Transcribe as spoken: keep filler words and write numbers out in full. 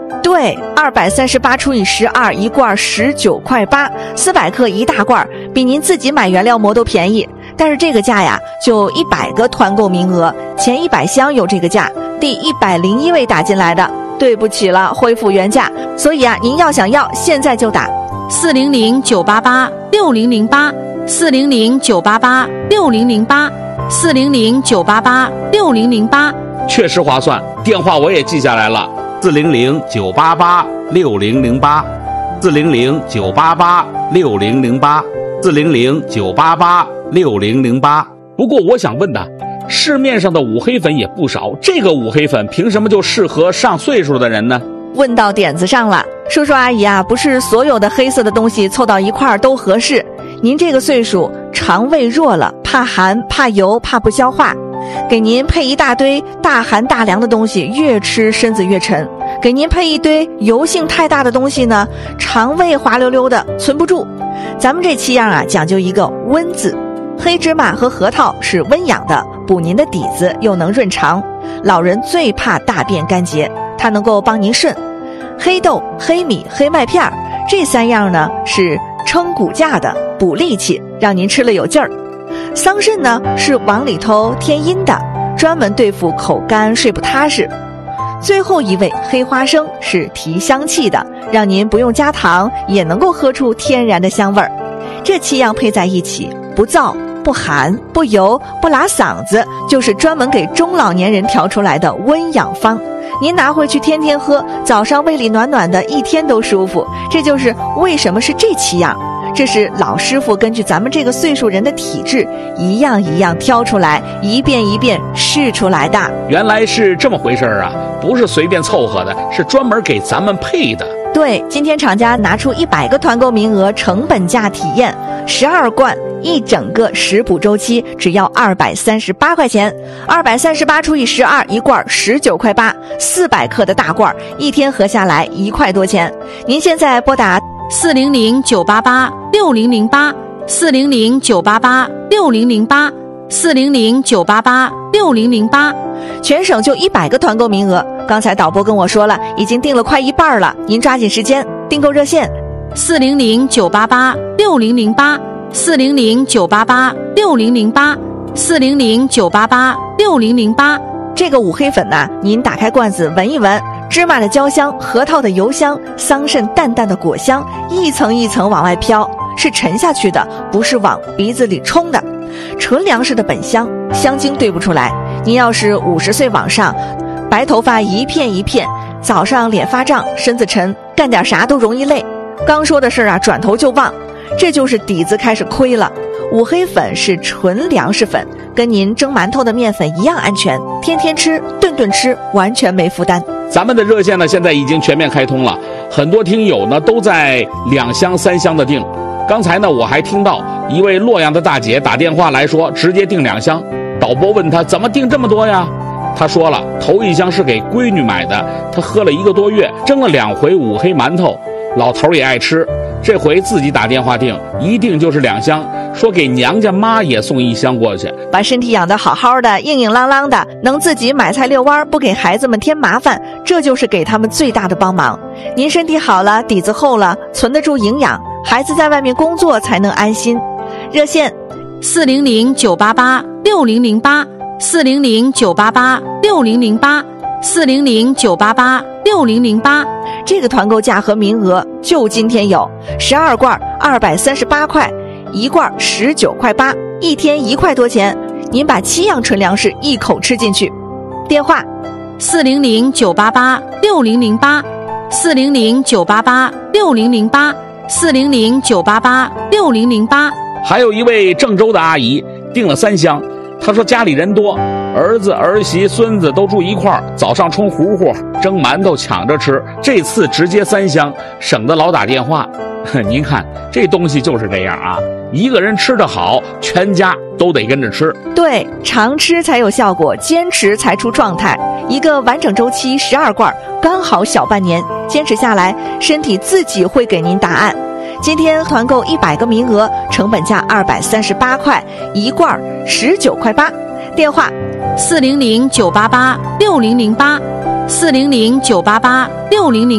对，二百三十八除以十二，一罐十九块八，四百克一大罐，比您自己买原料膜都便宜。但是这个价呀，就一百个团购名额，前一百箱有这个价，第一百零一位打进来的，对不起了，恢复原价。所以啊，您要想要，现在就打四零零九八八六零零八，四零零九八八六零零八，四零零九八八六零零八， 确实划算。电话我也记下来了，四零零九八八六零零八，四零零九八八六零零八，四零零九八八六零零八。不过我想问的，市面上的五黑粉也不少，这个五黑粉凭什么就适合上岁数的人呢？ 问到点子上了，叔叔阿姨啊，不是所有的黑色的东西凑到一块儿都合适。您这个岁数，肠胃弱了，怕寒、怕油、怕不消化，给您配一大堆大寒大凉的东西，越吃身子越沉；给您配一堆油性太大的东西呢，肠胃滑溜溜的，存不住。咱们这七样啊，讲究一个温字。黑芝麻和核桃是温养的，补您的底子，又能润肠。老人最怕大便干结，它能够帮您顺。黑豆、黑米、黑麦片这三样呢是撑骨架的，补力气，让您吃了有劲儿。桑葚呢是往里头添阴的，专门对付口干睡不踏实。最后一味黑花生是提香气的，让您不用加糖也能够喝出天然的香味儿。这七样配在一起，不燥不寒不油不拉嗓子，就是专门给中老年人调出来的温养方。您拿回去天天喝，早上胃里暖暖的，一天都舒服。这就是为什么是这七样，这是老师傅根据咱们这个岁数人的体质，一样一样挑出来，一遍一遍试出来的。 原来是这么回事啊，不是随便凑合的，是专门给咱们配的。 对，今天厂家拿出一百个团购名额，成本价体验，十二罐，一整个食补周期只要二百三十八块钱，二百三十八除以十二，一罐十九块八，四百克的大罐，一天合下来一块多钱。您现在拨打四零零九八八六零零八，四零零九八八六零零八，四零零九八八六零零八， 全省就一百个团购名额。刚才导播跟我说了，已经订了快一半了，您抓紧时间。订购热线四零零九八八六零零八，四零零九八八六零零八，四零零九八八六零零八。 这个五黑粉呐，您打开罐子闻一闻，芝麻的焦香，核桃的油香，桑葚淡淡的果香，一层一层往外飘，是沉下去的，不是往鼻子里冲的。纯粮食的本香，香精兑不出来。您要是五十岁往上，白头发一片一片，早上脸发胀，身子沉，干点啥都容易累。刚说的事啊，转头就忘，这就是底子开始亏了。五黑粉是纯粮食粉，跟您蒸馒头的面粉一样安全，天天吃，顿顿吃，完全没负担。 咱们的热线呢，现在已经全面开通了，很多听友呢都在两箱三箱的订。刚才呢，我还听到一位洛阳的大姐打电话来说，直接订两箱。导播问她怎么订这么多呀？她说了，头一箱是给闺女买的，她喝了一个多月，蒸了两回五黑馒头，老头也爱吃。这回自己打电话订，一订就是两箱，说给娘家妈也送一箱过去。 把身体养得好好的，硬硬朗朗的，能自己买菜遛弯，不给孩子们添麻烦，这就是给他们最大的帮忙。您身体好了，底子厚了，存得住营养，孩子在外面工作才能安心。热线四零零九八八六零零八，四零零九八八六零零八，四零零九八八六零零八。 这个团购价和名额就今天有，十二罐二百三十八块，一罐十九块八，一天一块多钱，您把七样纯粮食一口吃进去。电话四零零九八八六零零八，四零零九八八六零零八，四零零九八八六零零八。 还有一位郑州的阿姨订了三箱，她说家里人多，儿子儿媳孙子都住一块儿，早上冲糊糊蒸馒头抢着吃，这次直接三箱，省得老打电话。您看这东西就是这样啊，一个人吃得好，全家都得跟着吃。 对，常吃才有效果，坚持才出状态。一个完整周期十二罐，刚好小半年，坚持下来，身体自己会给您答案。今天团购一百个名额，成本价二百三十八块，一罐十九块八。电话四零零九八八六零零八，四零零九八八六零零。